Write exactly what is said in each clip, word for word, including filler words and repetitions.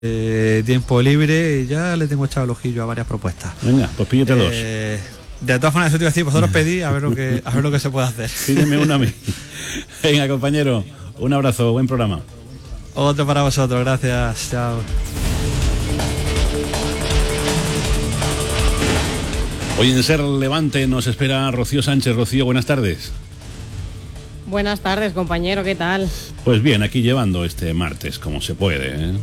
eh, tiempo libre y ya le tengo echado el ojillo a varias propuestas. Venga, pues pídete dos. Eh, de todas formas, eso te iba a decir, vosotros pedí a ver lo que, a ver lo que se puede hacer. Pídeme uno a mí. Venga, compañero, un abrazo, buen programa. Otro para vosotros, gracias, chao. Hoy en Ser Levante nos espera Rocío Sánchez. Rocío, buenas tardes. Buenas tardes, compañero, ¿qué tal? Pues bien, aquí llevando este martes, como se puede, ¿eh?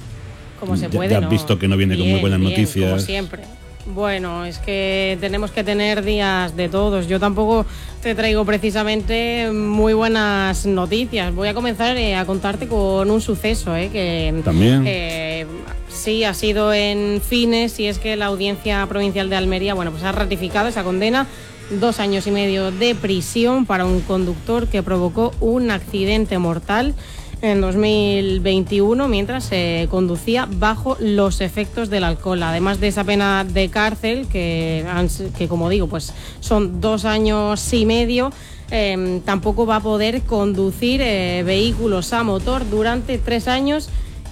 Como se Ya- puede, ya has ¿no? visto que no viene con muy Bien, buenas bien, noticias. Como siempre. Bueno, es que tenemos que tener días de todos. Yo tampoco te traigo precisamente muy buenas noticias. Voy a comenzar eh, a contarte con un suceso, eh, que También. eh, sí ha sido en Fines, y es que la Audiencia Provincial de Almería, bueno, pues ha ratificado esa condena. Dos años y medio de prisión para un conductor que provocó un accidente mortal en dos mil veintiuno mientras se eh, conducía bajo los efectos del alcohol. Además de esa pena de cárcel, que, han, que como digo, pues son dos años y medio, eh, tampoco va a poder conducir eh, vehículos a motor durante tres años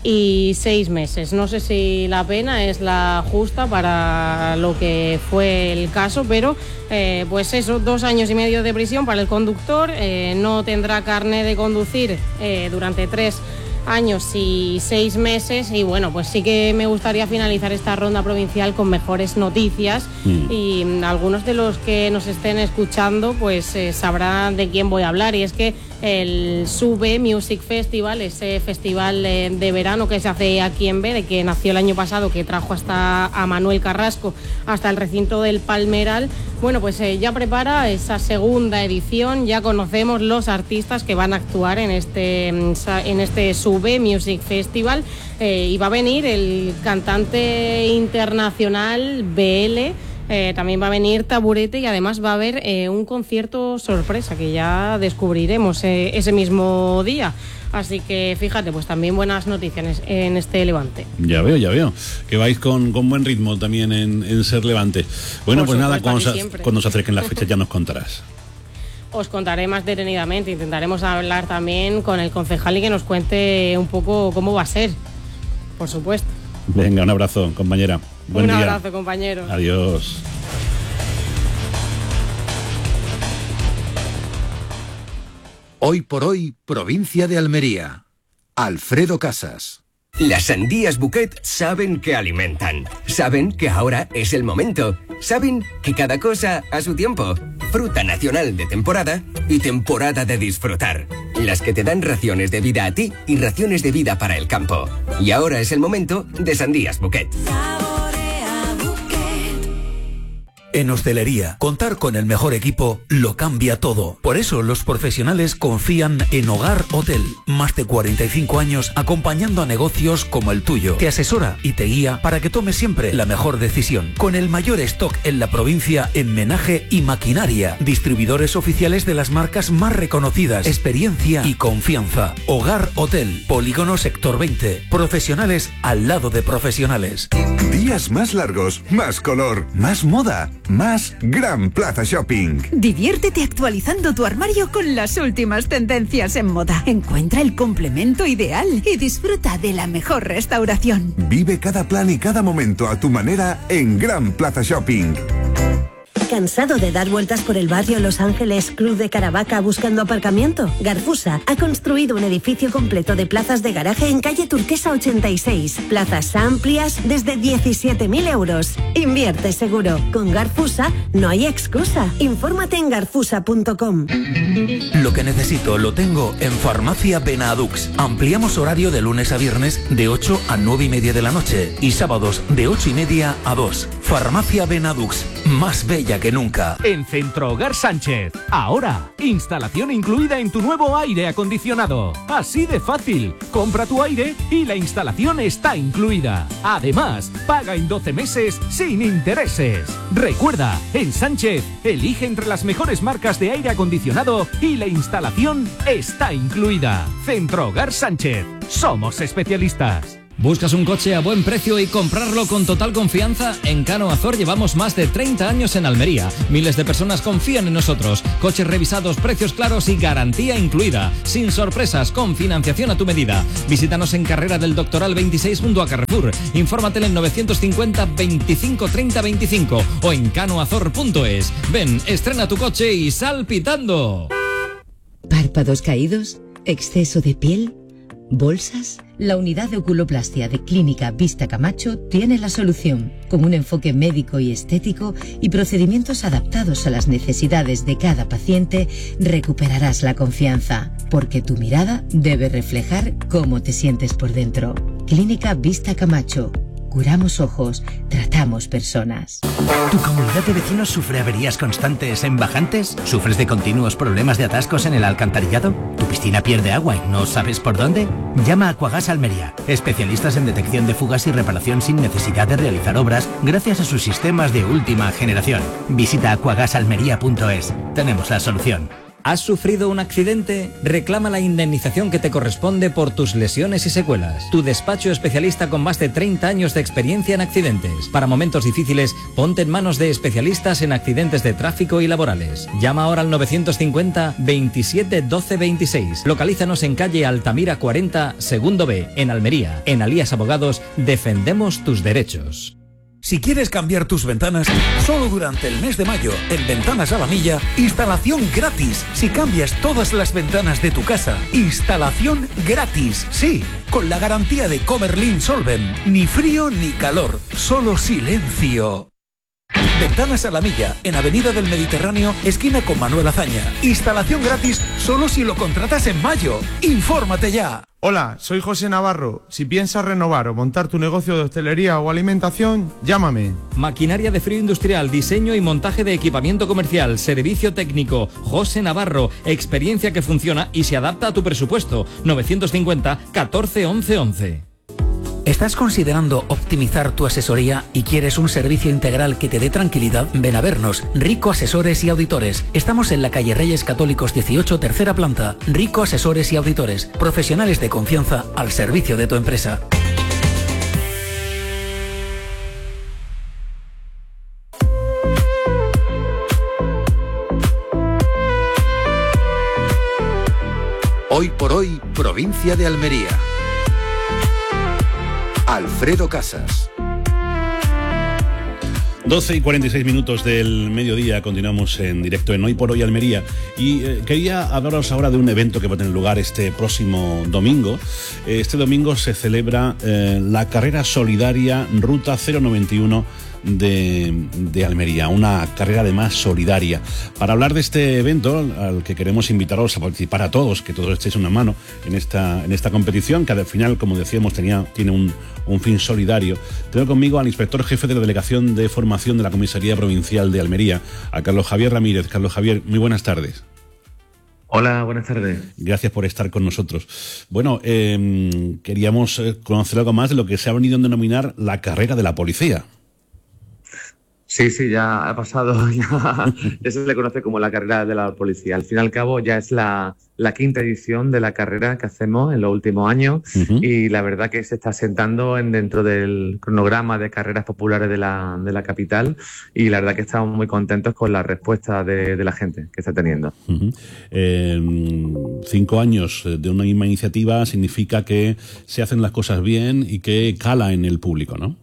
y seis meses. No sé si la pena es la justa para lo que fue el caso, pero eh, pues eso, dos años y medio de prisión para el conductor. Eh, no tendrá carné de conducir eh, durante tres años y seis meses. Y bueno, pues sí que me gustaría finalizar esta ronda provincial con mejores noticias. Mm. Y mm, algunos de los que nos estén escuchando pues eh, sabrán de quién voy a hablar, y es que el SUBE Music Festival, ese festival eh, de verano que se hace aquí en Bede, que nació el año pasado, que trajo hasta a Manuel Carrasco hasta el recinto del Palmeral, bueno, pues eh, ya prepara esa segunda edición. Ya conocemos los artistas que van a actuar en este, en este SUBE Music Festival, eh, y va a venir el cantante internacional B L. Eh, también va a venir Taburete, y además va a haber eh, un concierto sorpresa que ya descubriremos eh, ese mismo día. Así que fíjate, pues también buenas noticias en este Levante. Ya veo, ya veo. Que vais con, con buen ritmo también en, en Ser Levante. Bueno, Por pues supuesto, nada, cuando, se, siempre. cuando se acerquen las fechas ya nos contarás. Os contaré más detenidamente. Intentaremos hablar también con el concejal y que nos cuente un poco cómo va a ser, por supuesto. Venga, un abrazo, compañera. Buen un día. abrazo, compañero. Adiós. Hoy por hoy, provincia de Almería. Alfredo Casas. Las sandías Bouquet saben que alimentan. Saben que ahora es el momento. Saben que cada cosa a su tiempo. Fruta nacional de temporada y temporada de disfrutar. Las que te dan raciones de vida a ti y raciones de vida para el campo. Y ahora es el momento de sandías Bouquet. En hostelería, contar con el mejor equipo lo cambia todo. Por eso los profesionales confían en Hogar Hotel. Más de cuarenta y cinco años acompañando a negocios como el tuyo. Te asesora y te guía para que tomes siempre la mejor decisión. Con el mayor stock en la provincia en menaje y maquinaria. Distribuidores oficiales de las marcas más reconocidas. Experiencia y confianza. Hogar Hotel. Polígono Sector veinte. Profesionales al lado de profesionales. Días más largos, más color, más moda. Más Gran Plaza Shopping. Diviértete actualizando tu armario con las últimas tendencias en moda. Encuentra el complemento ideal y disfruta de la mejor restauración. Vive cada plan y cada momento a tu manera en Gran Plaza Shopping. ¿Cansado de dar vueltas por el barrio Los Ángeles, Cruz de Caravaca buscando aparcamiento? Garfusa ha construido un edificio completo de plazas de garaje en calle Turquesa ochenta y seis. Plazas amplias desde diecisiete mil euros. Invierte seguro. Con Garfusa no hay excusa. Infórmate en garfusa punto com. Lo que necesito lo tengo en Farmacia Benadux. Ampliamos horario de lunes a viernes de ocho a nueve y media de la noche y sábados de ocho y media a dos. Farmacia Benadux, más bella que nunca. En Centro Hogar Sánchez, ahora, instalación incluida en tu nuevo aire acondicionado. Así de fácil, compra tu aire y la instalación está incluida. Además, paga en doce meses sin intereses. Recuerda, en Sánchez, elige entre las mejores marcas de aire acondicionado y la instalación está incluida. Centro Hogar Sánchez, somos especialistas. ¿Buscas un coche a buen precio y comprarlo con total confianza? En Cano Azor llevamos más de treinta años en Almería. Miles de personas confían en nosotros. Coches revisados, precios claros y garantía incluida. Sin sorpresas, con financiación a tu medida. Visítanos en Carrera del Doctoral veintiséis junto a Carrefour. Infórmate en novecientos cincuenta veinticinco treinta veinticinco o en canoazor punto es. Ven, estrena tu coche y sal pitando. ¿Párpados caídos? ¿Exceso de piel? ¿Bolsas? La unidad de oculoplastia de Clínica Vista Camacho tiene la solución, con un enfoque médico y estético y procedimientos adaptados a las necesidades de cada paciente. Recuperarás la confianza, porque tu mirada debe reflejar cómo te sientes por dentro. Clínica Vista Camacho. Curamos ojos, tratamos personas. ¿Tu comunidad de vecinos sufre averías constantes en bajantes? ¿Sufres de continuos problemas de atascos en el alcantarillado? ¿Tu piscina pierde agua y no sabes por dónde? Llama a Aquagas Almería, especialistas en detección de fugas y reparación sin necesidad de realizar obras gracias a sus sistemas de última generación. Visita aquagasalmería punto es. Tenemos la solución. ¿Has sufrido un accidente? Reclama la indemnización que te corresponde por tus lesiones y secuelas. Tu despacho especialista con más de treinta años de experiencia en accidentes. Para momentos difíciles, ponte en manos de especialistas en accidentes de tráfico y laborales. Llama ahora al novecientos cincuenta veintisiete doce veintiséis. Localízanos en calle Altamira cuarenta, segundo B, en Almería. En Alías Abogados, defendemos tus derechos. Si quieres cambiar tus ventanas, solo durante el mes de mayo, en Ventanas a la Milla, instalación gratis. Si cambias todas las ventanas de tu casa, instalación gratis. Sí, con la garantía de Coverlin Solvent. Ni frío ni calor, solo silencio. Ventanas a la Milla, en Avenida del Mediterráneo, esquina con Manuel Azaña. Instalación gratis solo si lo contratas en mayo. ¡Infórmate ya! Hola, soy José Navarro. Si piensas renovar o montar tu negocio de hostelería o alimentación, llámame. Maquinaria de frío industrial, diseño y montaje de equipamiento comercial, servicio técnico. José Navarro, experiencia que funciona y se adapta a tu presupuesto. novecientos cincuenta catorce once once. ¿Estás considerando optimizar tu asesoría y quieres un servicio integral que te dé tranquilidad? Ven a vernos, Rico Asesores y Auditores. Estamos en la calle Reyes Católicos dieciocho, tercera planta. Rico Asesores y Auditores, profesionales de confianza al servicio de tu empresa. Hoy por hoy, provincia de Almería. Alfredo Casas. doce y cuarenta y seis minutos del mediodía, continuamos en directo en Hoy por Hoy Almería y eh, quería hablaros ahora de un evento que va a tener lugar este próximo domingo. Este domingo se celebra eh, la carrera solidaria Ruta cero noventa y uno de, de Almería, una carrera además solidaria. Para hablar de este evento, al que queremos invitaros a participar a todos, que todos echéis una mano en esta, en esta competición, que al final, como decíamos, tenía, tiene un, un fin solidario, tengo conmigo al inspector jefe de la Delegación de Formación de la Comisaría Provincial de Almería, a Carlos Javier Ramírez. Carlos Javier, muy buenas tardes. Hola, buenas tardes. Gracias por estar con nosotros. Bueno, eh, queríamos conocer algo más de lo que se ha venido a denominar la carrera de la policía. Sí, sí, ya ha pasado, ya, ya se le conoce como la carrera de la policía. Al fin y al cabo ya es la, la quinta edición de la carrera que hacemos en los últimos años uh-huh. y la verdad que se está sentando en, dentro del cronograma de carreras populares de la, de la capital y la verdad que estamos muy contentos con la respuesta de, de la gente que está teniendo. Uh-huh. Eh, cinco años de una misma iniciativa significa que se hacen las cosas bien y que cala en el público, ¿no?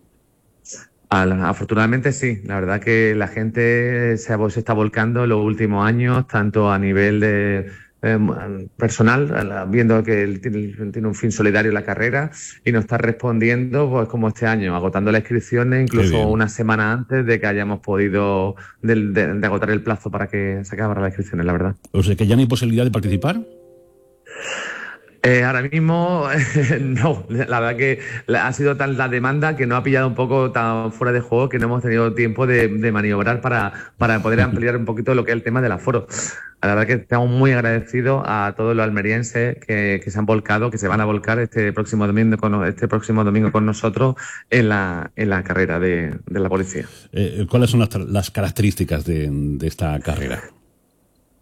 Afortunadamente sí, la verdad que la gente se, se está volcando en los últimos años, tanto a nivel de eh, personal, viendo que tiene, tiene un fin solidario la carrera y nos está respondiendo pues como este año, agotando las inscripciones incluso una semana antes de que hayamos podido de, de, de agotar el plazo para que se acabaran las inscripciones, la verdad. O sea que ya no hay posibilidad de participar. Eh, ahora mismo no, la verdad que ha sido tal la demanda que nos ha pillado un poco tan fuera de juego que no hemos tenido tiempo de, de maniobrar para, para poder ampliar un poquito lo que es el tema del aforo. La verdad que estamos muy agradecidos a todos los almerienses que, que se han volcado, que se van a volcar este próximo domingo con, este próximo domingo con nosotros en la, en la carrera de, de la policía. Eh, ¿Cuáles son las, las características de, de esta carrera?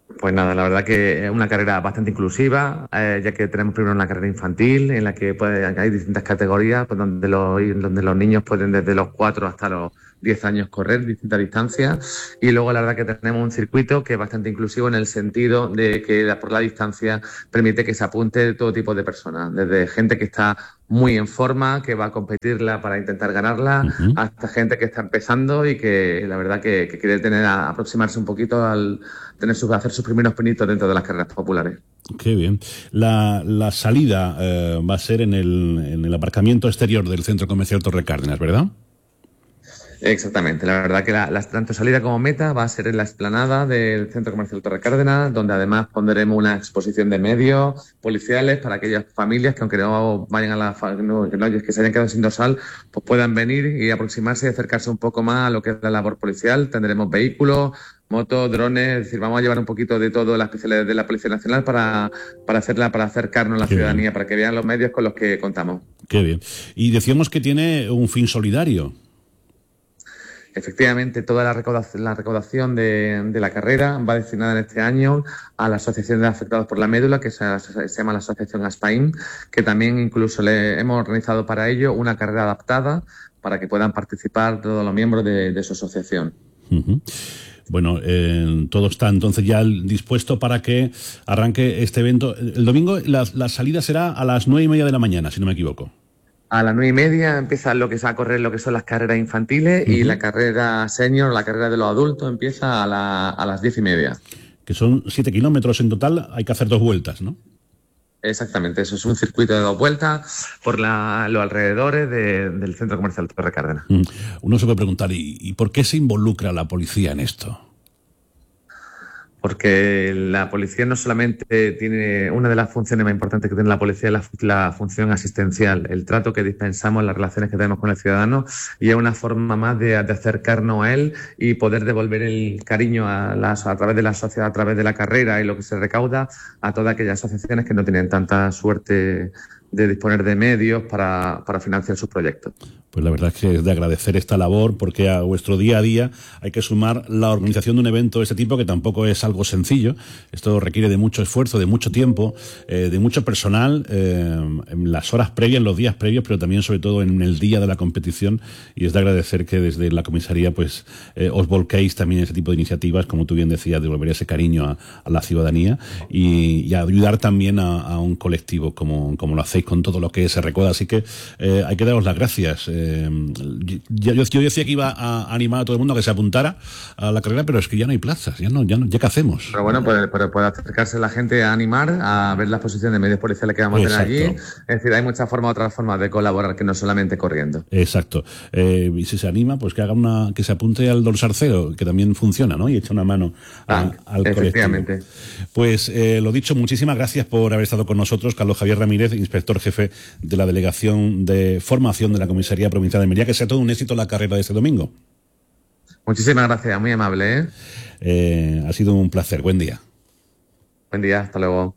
Pues nada, la verdad que es una carrera bastante inclusiva, eh, ya que tenemos primero una carrera infantil en la que puede, hay distintas categorías, pues donde, los, donde los niños pueden desde los cuatro hasta los diez años correr distintas distancias, y luego la verdad que tenemos un circuito que es bastante inclusivo en el sentido de que por la distancia permite que se apunte todo tipo de personas, desde gente que está muy en forma, que va a competirla para intentar ganarla, uh-huh. hasta gente que está empezando y que la verdad que, que quiere tener a, aproximarse un poquito al tener su, hacer sus primeros pinitos dentro de las carreras populares. Qué bien. La, la salida eh, va a ser en el, en el aparcamiento exterior del Centro Comercial Torre Cárdenas, ¿verdad? Exactamente, la verdad que la, la, tanto salida como meta va a ser en la explanada del Centro Comercial Torre Cárdenas, donde además pondremos una exposición de medios policiales para aquellas familias que aunque no vayan a la no, que, no, que se hayan quedado sin dorsal, pues puedan venir y aproximarse y acercarse un poco más a lo que es la labor policial. Tendremos vehículos, motos, drones, es decir, vamos a llevar un poquito de todo la especialidad de la Policía Nacional para, para hacerla, para acercarnos a la Qué ciudadanía, bien. Para que vean los medios con los que contamos. Qué bien. Y decíamos que tiene un fin solidario. Efectivamente, toda la recaudación, la recaudación de, de la carrera va destinada en este año a la Asociación de Afectados por la Médula, que se, se llama la Asociación ASPAIM, que también incluso le hemos organizado para ello una carrera adaptada para que puedan participar todos los miembros de, de su asociación. Uh-huh. Bueno, eh, todo está entonces ya dispuesto para que arranque este evento. El domingo la, la salida será a las nueve y media de la mañana, si no me equivoco. A las nueve y media empieza lo que se va a correr lo que son las carreras infantiles uh-huh. y la carrera senior, la carrera de los adultos, empieza a, la, a las diez y media. Que son siete kilómetros en total, hay que hacer dos vueltas, ¿no? Exactamente, eso es un circuito de dos vueltas por la, los alrededores de, del Centro Comercial Torre Cárdenas. Uh-huh. Uno se puede preguntar, ¿y, ¿y por qué se involucra la policía en esto? Porque la policía no solamente tiene, una de las funciones más importantes que tiene la policía es la, la función asistencial, el trato que dispensamos, las relaciones que tenemos con el ciudadano, y es una forma más de, de acercarnos a él y poder devolver el cariño a, las, a través de la sociedad, a través de la carrera y lo que se recauda a todas aquellas asociaciones que no tienen tanta suerte de disponer de medios para, para financiar sus proyectos. Pues la verdad es que es de agradecer esta labor, porque a vuestro día a día hay que sumar la organización de un evento de este tipo, que tampoco es algo sencillo. Esto requiere de mucho esfuerzo, de mucho tiempo, eh, de mucho personal, eh, en las horas previas, en los días previos, pero también sobre todo en el día de la competición, y es de agradecer que desde la comisaría pues eh, os volquéis también en este tipo de iniciativas, como tú bien decías, devolver ese cariño a, a la ciudadanía y, y ayudar también a, a un colectivo como, como lo hacéis con todo lo que se recuerda. Así que eh, hay que daros las gracias. Eh, yo, yo, yo decía que iba a animar a todo el mundo a que se apuntara a la carrera, pero es que ya no hay plazas, ya no, ya no, ya qué hacemos. Pero bueno, pues, pues puede acercarse la gente a animar, a ver la exposición de medios policiales que vamos Exacto. a tener allí. Es decir, hay muchas formas, otras formas de colaborar que no solamente corriendo. Exacto. Eh, y si se anima, pues que haga una, que se apunte al dorsal cero, que también funciona, ¿no? Y echa una mano a, ah, al efectivamente. colectivo. Pues eh, lo dicho, muchísimas gracias por haber estado con nosotros, Carlos Javier Ramírez, inspector jefe de la Delegación de Formación de la Comisaría Provincial de Almería. Que sea todo un éxito la carrera de este domingo. Muchísimas gracias, muy amable. ¿eh? Eh, ha sido un placer. Buen día. Buen día, hasta luego.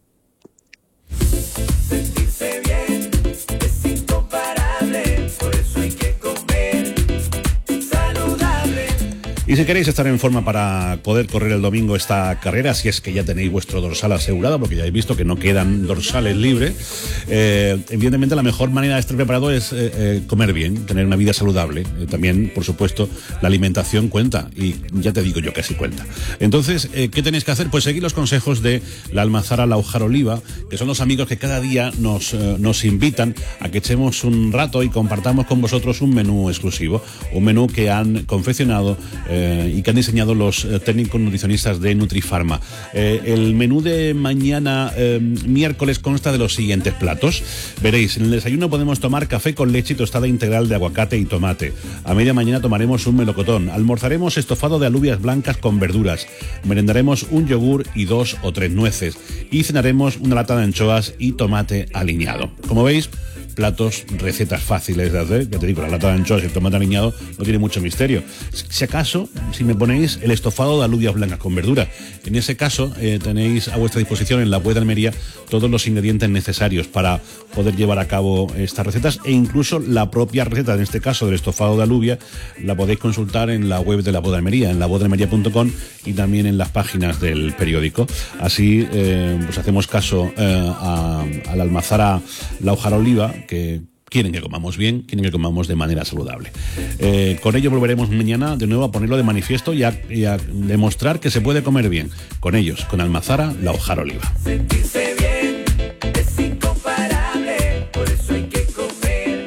Sentirse bien es incomparable, por eso hay que comer saludable. Y si queréis estar en forma para poder correr el domingo esta carrera, si es que ya tenéis vuestro dorsal asegurado, porque ya habéis visto que no quedan dorsales libres, eh, evidentemente la mejor manera de estar preparado es eh, eh, comer bien, tener una vida saludable. Eh, también, por supuesto, la alimentación cuenta, y ya te digo yo que sí cuenta. Entonces, eh, ¿qué tenéis que hacer? Pues seguir los consejos de la Almazara Laujar Oliva, que son los amigos que cada día nos, eh, nos invitan a que echemos un rato y compartamos con vosotros un menú exclusivo, un menú que han confeccionado eh, y que han diseñado los eh, técnicos nutricionistas de Nutrifarma. Eh, el menú de mañana eh, miércoles consta de los siguientes platos. Veréis, en el desayuno podemos tomar café con leche y tostada integral de aguacate y tomate. A media mañana tomaremos un melocotón. Almorzaremos estofado de alubias blancas con verduras. Merendaremos un yogur y dos o tres nueces. Y cenaremos una lata de anchoas y tomate aliñado. Como veis, platos, recetas fáciles de hacer. Ya te digo, la lata de anchoas y el tomate aliñado no tiene mucho misterio. Si acaso, si me ponéis el estofado de alubias blancas con verdura, en ese caso eh, tenéis a vuestra disposición en la web de Almería todos los ingredientes necesarios para poder llevar a cabo estas recetas, e incluso la propia receta, en este caso del estofado de alubia, la podéis consultar en la web de la voz de Almería, en la voz de almería punto com, y también en las páginas del periódico. Así eh, pues hacemos caso eh, a, a la almazara La Hojara Oliva, que quieren que comamos bien, quieren que comamos de manera saludable. Eh, con ello volveremos mañana de nuevo a ponerlo de manifiesto y a, y a demostrar que se puede comer bien. Con ellos, con Almazara La Hojara Oliva. Sentirse bien es incomparable, por eso hay que comer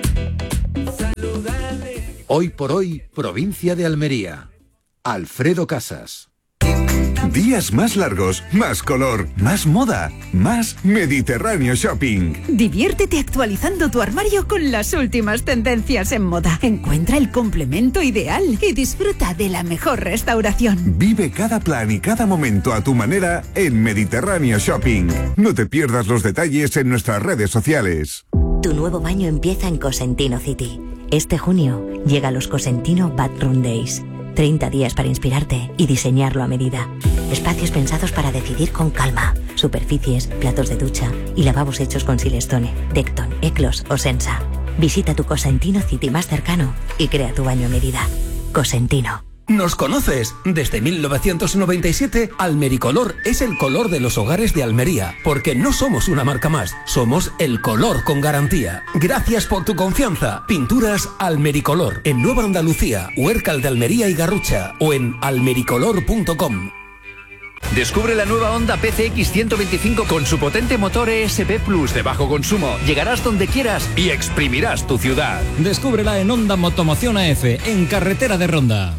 saludable. Hoy por hoy, provincia de Almería. Alfredo Casas. Días más largos, más color, más moda, más Mediterráneo Shopping. Diviértete actualizando tu armario con las últimas tendencias en moda. Encuentra el complemento ideal y disfruta de la mejor restauración. Vive cada plan y cada momento a tu manera en Mediterráneo Shopping. No te pierdas los detalles en nuestras redes sociales. Tu nuevo baño empieza en Cosentino City. Este junio llega los Cosentino Bathroom Days. treinta días para inspirarte y diseñarlo a medida. Espacios pensados para decidir con calma. Superficies, platos de ducha y lavabos hechos con Silestone, Decton, Eclos o Sensa. Visita tu Cosentino City más cercano y crea tu baño a medida. Cosentino. ¿Nos conoces? Desde mil novecientos noventa y siete, Almericolor es el color de los hogares de Almería, porque no somos una marca más, somos el color con garantía. Gracias por tu confianza. Pinturas Almericolor, en Nueva Andalucía, Huércal de Almería y Garrucha, o en almericolor punto com. Descubre la nueva Honda P C X ciento veinticinco con su potente motor E S P Plus de bajo consumo. Llegarás donde quieras y exprimirás tu ciudad. Descúbrela en Honda Motomoción A F, en Carretera de Ronda.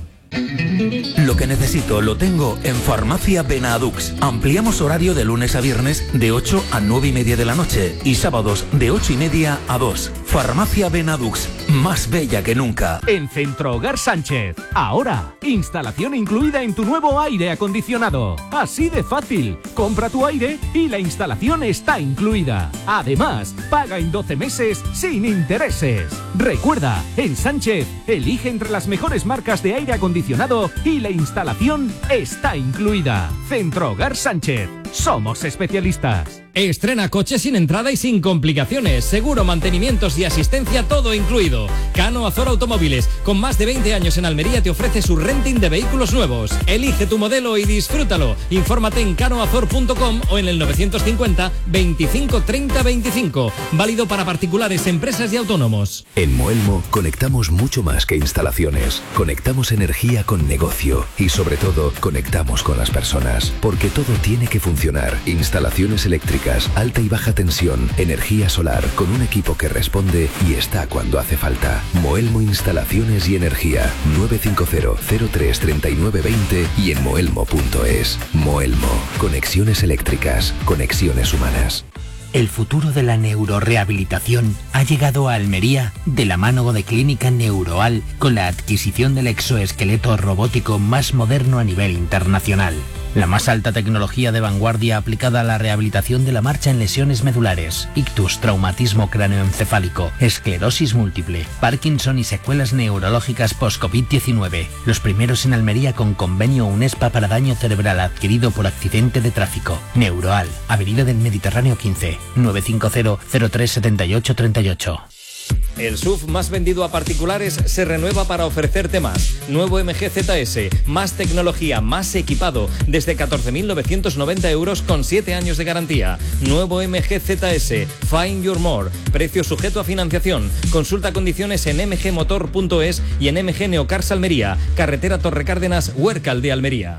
Lo que necesito lo tengo en Farmacia Benadux. Ampliamos horario de lunes a viernes de ocho a nueve y media de la noche y sábados de ocho y media a dos. Farmacia Benadux, más bella que nunca. En Centro Hogar Sánchez, ahora, instalación incluida en tu nuevo aire acondicionado. Así de fácil, compra tu aire y la instalación está incluida. Además, paga en doce meses sin intereses. Recuerda, en Sánchez, elige entre las mejores marcas de aire acondicionado y la instalación está incluida. Centro Hogar Sánchez, somos especialistas. Estrena coche sin entrada y sin complicaciones. Seguro, mantenimientos y asistencia todo incluido. Cano Azor Automóviles, con más de veinte años en Almería, te ofrece su renting de vehículos nuevos. Elige tu modelo y disfrútalo. Infórmate en cano azor punto com o en el novecientos cincuenta veinticinco treinta veinticinco. Válido para particulares, empresas y autónomos. En Moelmo conectamos mucho más que instalaciones. Conectamos energía con negocio y sobre todo conectamos con las personas. Porque todo tiene que funcionar. Instalaciones eléctricas, alta y baja tensión, energía solar, con un equipo que responde y está cuando hace falta. Moelmo Instalaciones y Energía, nueve cinco cero cero tres tres nueve dos cero y en moelmo punto es. Moelmo, conexiones eléctricas, conexiones humanas. El futuro de la neurorehabilitación ha llegado a Almería de la mano de Clínica Neuroal con la adquisición del exoesqueleto robótico más moderno a nivel internacional. La más alta tecnología de vanguardia aplicada a la rehabilitación de la marcha en lesiones medulares, ictus, traumatismo cráneoencefálico, esclerosis múltiple, Parkinson y secuelas neurológicas post-COVID diecinueve. Los primeros en Almería con convenio UNESPA para daño cerebral adquirido por accidente de tráfico. Neuroal, Avenida del Mediterráneo quince, nueve cinco cero cero tres siete ocho tres ocho. El S U V más vendido a particulares se renueva para ofrecerte más. Nuevo M G Z S, más tecnología, más equipado, desde catorce mil novecientos noventa euros con siete años de garantía. Nuevo M G Z S, Find Your More, precio sujeto a financiación. Consulta condiciones en m g motor punto es y en M G Neocars Almería, carretera Torre Cárdenas, Huércal de Almería.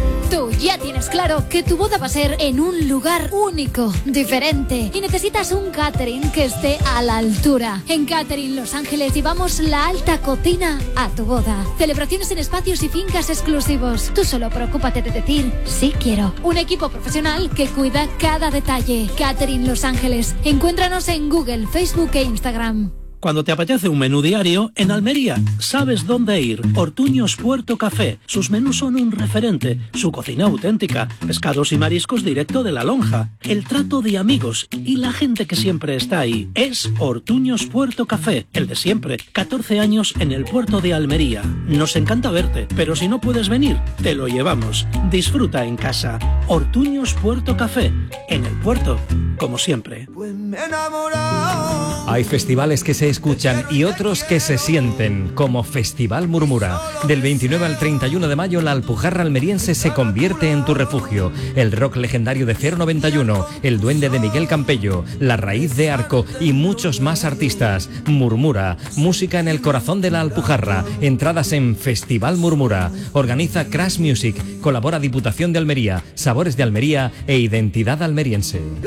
Tú ya tienes claro que tu boda va a ser en un lugar único, diferente, y necesitas un catering que esté a la altura. En Catering Los Ángeles llevamos la alta cocina a tu boda. Celebraciones en espacios y fincas exclusivos. Tú solo preocúpate de decir sí quiero. Un equipo profesional que cuida cada detalle. Catering Los Ángeles. Encuéntranos en Google, Facebook e Instagram. Cuando te apetece un menú diario, en Almería sabes dónde ir. Ortuños Puerto Café. Sus menús son un referente. Su cocina auténtica. Pescados y mariscos directo de la lonja. El trato de amigos y la gente que siempre está ahí. Es Ortuños Puerto Café. El de siempre. catorce años en el puerto de Almería. Nos encanta verte, pero si no puedes venir, te lo llevamos. Disfruta en casa. Ortuños Puerto Café. En el puerto, como siempre. Hay festivales que se escuchan y otros que se sienten, como Festival Murmura. Del veintinueve al treinta y uno de mayo, la Alpujarra almeriense se convierte en tu refugio. El rock legendario de cero noventa y uno, El Duende de Miguel Campello, La Raíz de Arco y muchos más artistas. Murmura, música en el corazón de la Alpujarra. Entradas en Festival Murmura. Organiza Crash Music. Colabora Diputación de Almería, Sabores de Almería e Identidad Almeriense.